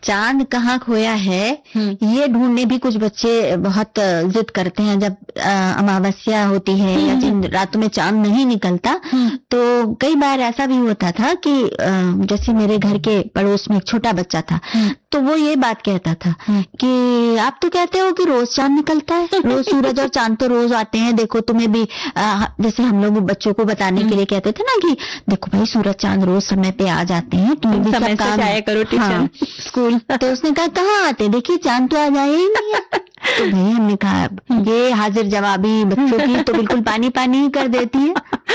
चांद कहाँ खोया है ये ढूंढने भी कुछ बच्चे बहुत जिद करते हैं। जब अमावस्या होती है या जिन रातों में चांद नहीं निकलता तो कई बार ऐसा भी होता था कि जैसे मेरे घर के पड़ोस में एक छोटा बच्चा था तो वो ये बात कहता था कि आप तो कहते हो कि रोज चांद निकलता है, रोज सूरज और चांद तो रोज आते हैं, देखो तुम्हें भी जैसे हम लोग बच्चों को बताने के लिए कहते थे ना कि देखो भाई सूरज चांद रोज समय पे आ जाते हैं, तुम्हें भी सब काम जाया करो टीचर स्कूल। तो उसने कहा कहाँ आते, देखिए चांद तो आ जाए ही नहीं है। तो भाई हमने कहा ये हाजिर जवाबी बच्चों की तो बिल्कुल पानी पानी ही कर देती है।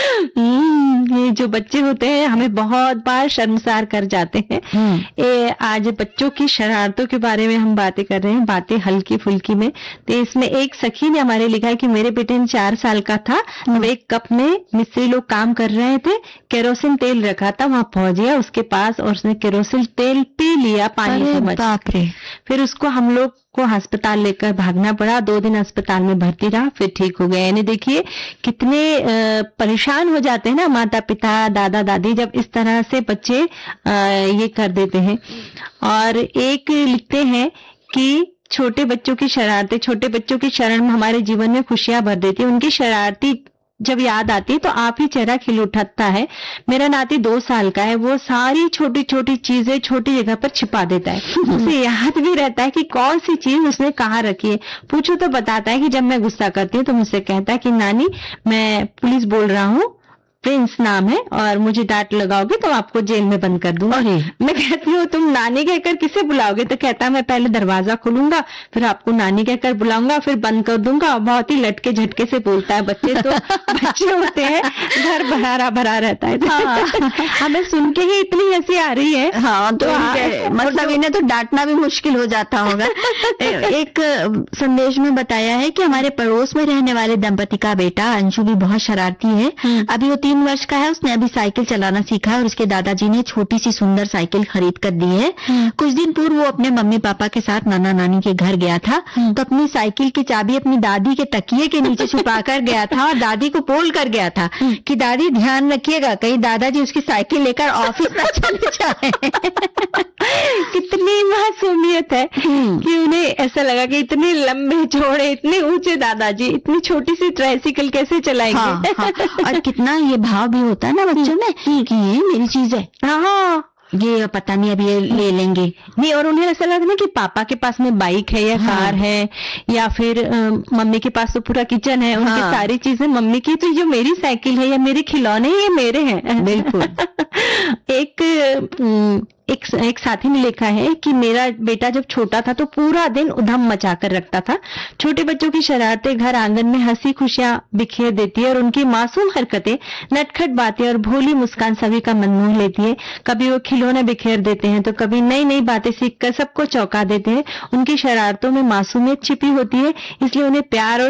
ये जो बच्चे होते हैं हमें बहुत बार शर्मसार कर जाते हैं। आज बच्चों की शरारतों के बारे में हम बातें कर रहे हैं, बातें हल्की फुल्की में। तो इसमें एक सखी ने हमारे लिखा है कि मेरे बेटे ने 4 साल का था, अब एक कप में मिस्त्री लोग काम कर रहे थे, केरोसिन तेल रखा था, वहां पहुंच गया उसके पास और उसने केरोसिन तेल पी लिया पानी समझ। फिर उसको हम लोग को अस्पताल लेकर भागना पड़ा, 2 दिन अस्पताल में भर्ती रहा, फिर ठीक हो गया। यानी देखिए कितने परेशान हो जाते हैं ना माता पिता दादा दादी जब इस तरह से बच्चे ये कर देते हैं। और एक लिखते हैं कि छोटे बच्चों की शरारतें, छोटे बच्चों की शरण हमारे जीवन में खुशियां भर देती है। उनकी शरारती जब याद आती है तो आप ही चेहरा खिल उठता है। मेरा नाती 2 साल का है, वो सारी छोटी छोटी चीजें छोटी जगह पर छिपा देता है। उसे याद भी रहता है कि कौन सी चीज उसने कहाँ रखी है। पूछो तो बताता है कि जब मैं गुस्सा करती हूँ तो मुझसे कहता है कि नानी मैं पुलिस बोल रहा हूँ, प्रिंस नाम है और मुझे डांट लगाओगे तो आपको जेल में बंद कर दूंगा। मैं कहती हूँ तुम नानी कहकर किसे बुलाओगे, तो कहता है मैं पहले दरवाजा खोलूंगा फिर आपको नानी कहकर बुलाऊंगा फिर बंद कर दूंगा। बहुत ही लटके झटके से बोलता है। बच्चे तो बच्चे होते हैं, घर भरा भरा रहता है। हमें सुन के ही इतनी हंसी आ रही है। हाँ तो मतलब इन्हें तो डांटना भी मुश्किल हो जाता होगा। एक संदेश में बताया है कि हमारे पड़ोस में रहने वाले दंपति का बेटा अंशु भी बहुत शरारती है। अभी वो 3 वर्ष का है, उसने अभी साइकिल चलाना सीखा है और उसके दादाजी ने छोटी सी सुंदर साइकिल खरीद कर दी है। कुछ दिन पूर्व वो अपने मम्मी पापा के साथ नाना नानी के घर गया था तो अपनी साइकिल की चाबी अपनी दादी के तकिए के नीचे छुपा कर गया था और दादी को बोल कर गया था कि दादी ध्यान रखिएगा कहीं दादाजी उसकी साइकिल लेकर ऑफिस न चले जाए। कितनी मासूमियत है कि उन्हें ऐसा लगा कि इतने लंबे चौड़े इतने ऊंचे दादाजी इतनी छोटी सी ट्राइसिकल कैसे चलाएंगे। हाँ। और कितना ये भाव भी होता है ना बच्चों में कि ये मेरी चीज है, हाँ ये पता नहीं अभी ये ले लेंगे नहीं। और उन्हें ऐसा लगता है ना कि पापा के पास में बाइक है या कार है या फिर मम्मी के पास तो पूरा किचन है, उनकी सारी चीजें मम्मी की, तो जो मेरी साइकिल है या मेरे खिलौने ये मेरे हैं। बिल्कुल। एक साथी ने लिखा है कि मेरा बेटा जब छोटा था तो पूरा दिन उधम मचा कर रखता था। छोटे बच्चों की शरारतें घर आंगन में हंसी खुशियां बिखेर देती है और उनकी मासूम हरकतें, नटखट बातें और भोली मुस्कान सभी का मन मोह लेती है। कभी वो खिलौने बिखेर देते हैं तो कभी नई नई बातें सीखकर सबको चौंका देते हैं। उनकी शरारतों में मासूमियत छिपी होती है, इसलिए उन्हें प्यार और